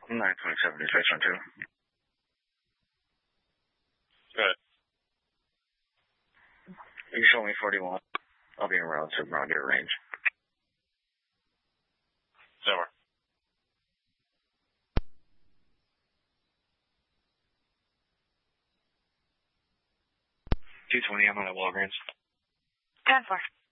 927 is restaurant 2. Good. You show me 41. I'll be around your range. Over. 220, I'm on at Walgreens. 10-4.